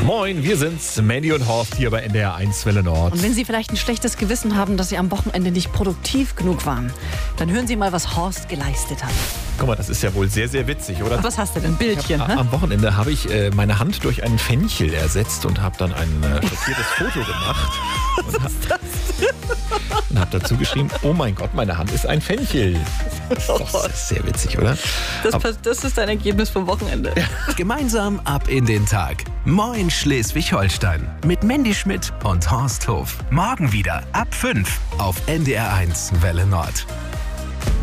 Moin, wir sind's, Mandy und Horst hier bei NDR 1 Welle Nord. Und wenn Sie vielleicht ein schlechtes Gewissen haben, dass Sie am Wochenende nicht produktiv genug waren, dann hören Sie mal, was Horst geleistet hat. Guck mal, das ist ja wohl sehr, sehr witzig, oder? Was hast du denn? Bildchen, ne? Am Wochenende habe ich meine Hand durch einen Fenchel ersetzt und habe dann ein schockiertes Foto gemacht. Und habe dazu geschrieben, oh mein Gott, meine Hand ist ein Fenchel. Das ist sehr witzig, oder? Das ist dein Ergebnis vom Wochenende. Ja. Gemeinsam ab in den Tag. Moin Schleswig-Holstein. Mit Mandy Schmidt und Horst Hof. Morgen wieder ab 5 auf NDR 1 Welle Nord.